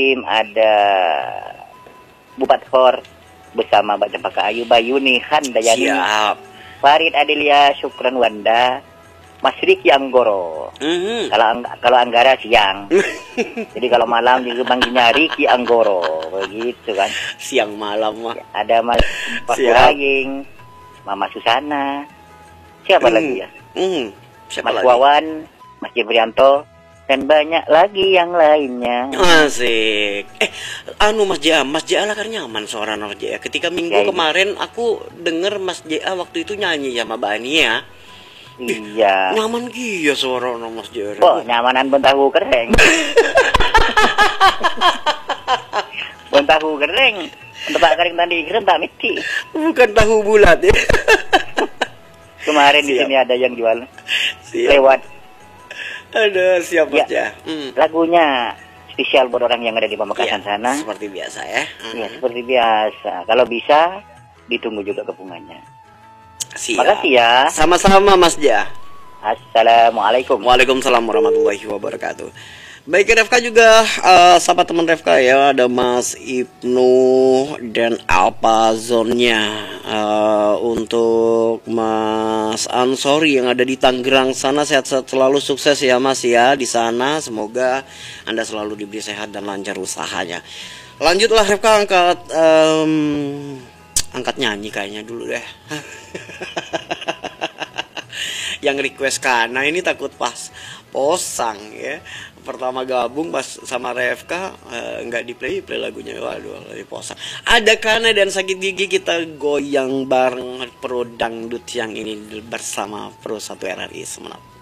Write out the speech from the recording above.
ada Bupat Khor bersama Mbak Cempaka Ayu, Bayuni Handayani, Siap. Farid Adelia, Syukran Wanda, Mas Riki Anggoro. Kalau Anggara siang. Jadi kalau malam juga manggilnya Riki Anggoro, begitu kan. Siang malam mah. Ada Mas Pakuraying, Mama Susana. Siapa lagi ya? Siapa Mas lagi? Wawan, Mas Jibrianto, dan banyak lagi yang lainnya. Asik. Mas JA lah kan nyaman suara Mas JA. Ketika minggu Ya, kemarin aku denger Mas JA waktu itu nyanyi sama Bani ya. Iya. Nyaman gila suara Mas JA. Oh, nyamanan bentahu kering. Bentahu kering. Tempat kering tadi keren tak miti. Bukan tahu bulat ya. Kemarin di Siap. sini ada yang jual Siap. lewat. Ada siap Mas Ya. JA. Lagunya spesial buat orang yang ada di Pamekasan Ya, sana. seperti biasa ya. Ya, seperti biasa. Kalau bisa ditunggu juga kepungannya. Siap. Makasih ya. Sama-sama Mas JA. Assalamualaikum. Waalaikumsalam warahmatullahi wabarakatuh. Baik Refka juga, sahabat teman Refka ya, ada Mas Ibnu dan Alpa Zonnya. Untuk Mas Ansori yang ada di Tangerang sana, sehat-sehat selalu, sukses ya Mas ya di sana. Semoga Anda selalu diberi sehat dan lancar usahanya. Lanjutlah Refka, angkat nyanyi kayaknya dulu deh. Yang request Kana ini takut pas posang ya. Pertama gabung pas sama Refka nggak di play lagunya, waduh lagi posang. Ada Kana dan Sakit Gigi, kita goyang bareng pro dangdut yang ini bersama Pro 1 RRI Semangat.